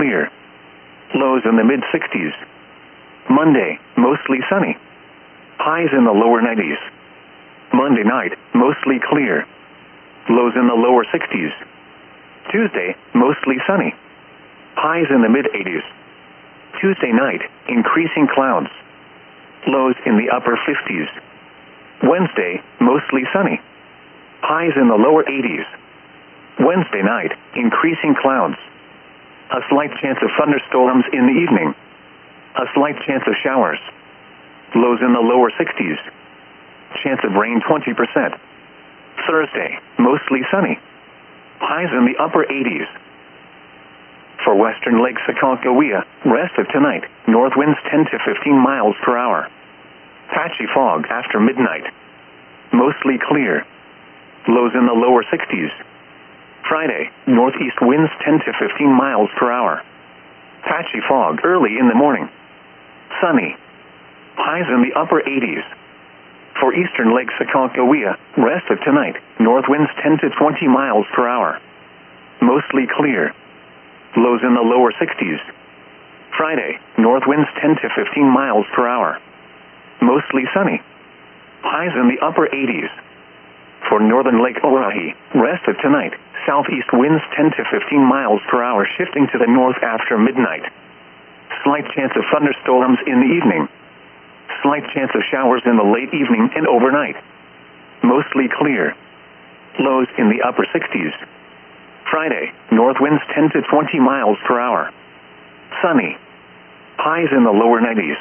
clear. Lows in the mid-60s. Monday, mostly sunny. Highs in the lower 90s. Monday night, mostly clear. Lows in the lower 60s. Tuesday, mostly sunny. Highs in the mid-80s. Tuesday night, increasing clouds. Lows in the upper 50s. Wednesday, mostly sunny. Highs in the lower 80s. Wednesday night, increasing clouds. A slight chance of thunderstorms in the evening. A slight chance of showers. Lows in the lower 60s. Chance of rain 20%. Thursday, mostly sunny. Highs in the upper 80s. For western Lake Sakakawea, rest of tonight, north winds 10 to 15 miles per hour. Patchy fog after midnight. Mostly clear. Lows in the lower 60s. Friday, northeast winds 10 to 15 miles per hour. Patchy fog early in the morning. Sunny. Highs in the upper 80s. For eastern Lake Sakakawea, rest of tonight, north winds 10 to 20 miles per hour. Mostly clear. Lows in the lower 60s. Friday, north winds 10 to 15 miles per hour. Mostly sunny. Highs in the upper 80s. For northern Lake Oahe, rest of tonight, southeast winds 10 to 15 miles per hour shifting to the north after midnight. Slight chance of thunderstorms in the evening. Slight chance of showers in the late evening and overnight. Mostly clear. Lows in the upper 60s. Friday, north winds 10 to 20 miles per hour. Sunny. Highs in the lower 90s.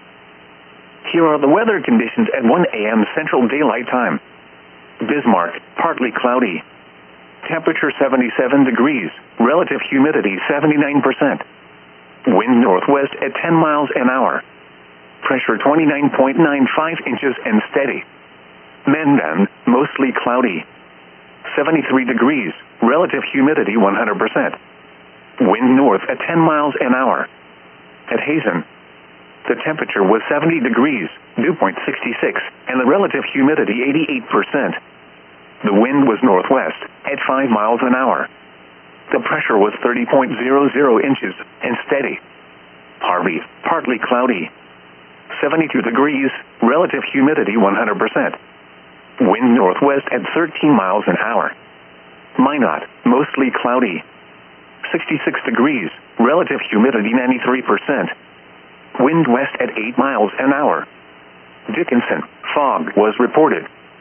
Here are the weather conditions at 1 a.m. Central Daylight Time. Bismarck, partly cloudy. Temperature 77 degrees, relative humidity 79%. Wind northwest at 10 miles an hour. Pressure 29.95 inches and steady. Mandan, mostly cloudy. 73 degrees, relative humidity 100%. Wind north at 10 miles an hour. At Hazen, the temperature was 70 degrees, dew point 66, and the relative humidity 88%. The wind was northwest, at 5 miles an hour. The pressure was 30.00 inches, and steady. Harvey, partly cloudy. 72 degrees, relative humidity 100%. Wind northwest at 13 miles an hour. Minot, mostly cloudy. 66 degrees, relative humidity 93%. Wind west at 8 miles an hour. Dickinson, fog was reported.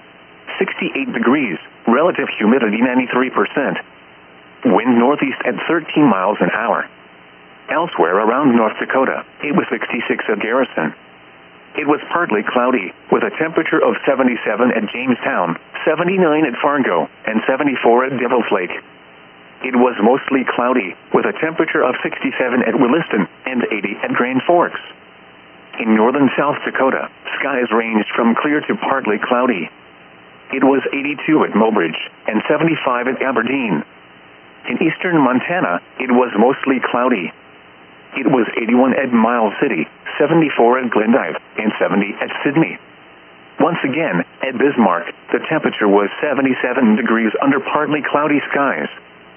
68 degrees, relative humidity 93%. Wind northeast at 13 miles an hour. Elsewhere around North Dakota, it was 66 at Garrison. It was partly cloudy, with a temperature of 77 at Jamestown, 79 at Fargo, and 74 at Devil's Lake. It was mostly cloudy, with a temperature of 67 at Williston and 80 at Grand Forks. In northern South Dakota, skies ranged from clear to partly cloudy. It was 82 at Mobridge and 75 at Aberdeen. In eastern Montana, it was mostly cloudy. It was 81 at Miles City, 74 at Glendive, and 70 at Sydney. Once again, at Bismarck, the temperature was 77 degrees under partly cloudy skies.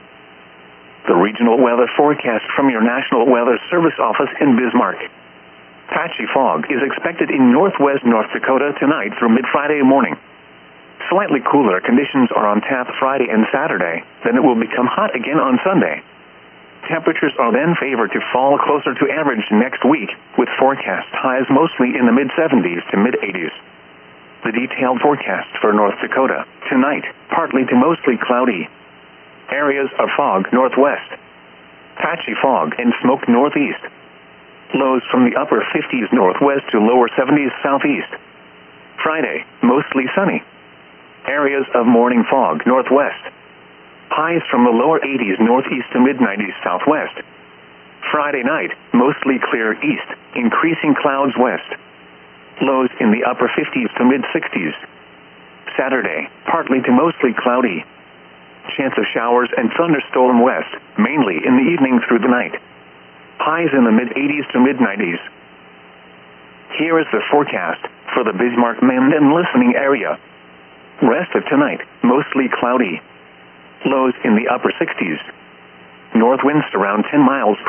The regional weather forecast from your National Weather Service office in Bismarck. Patchy fog is expected in northwest North Dakota tonight through mid-Friday morning. Slightly cooler conditions are on tap Friday and Saturday, then it will become hot again on Sunday. Temperatures are then favored to fall closer to average next week, with forecast highs mostly in the mid-70s to mid-80s. The detailed forecast for North Dakota. Tonight, partly to mostly cloudy. Areas of fog northwest. Patchy fog and smoke northeast. Lows from the upper 50s northwest to lower 70s southeast. Friday, mostly sunny. Areas of morning fog northwest. Highs from the lower 80s northeast to mid-90s southwest. Friday night, mostly clear east, increasing clouds west. Lows in the upper 50s to mid-60s. Saturday, partly to mostly cloudy. Chance of showers and thunderstorm west, mainly in the evening through the night. Highs in the mid-80s to mid-90s. Here is the forecast for the Bismarck-Mandan listening area. Rest of tonight, mostly cloudy. Lows in the upper 60s. North winds around 10 miles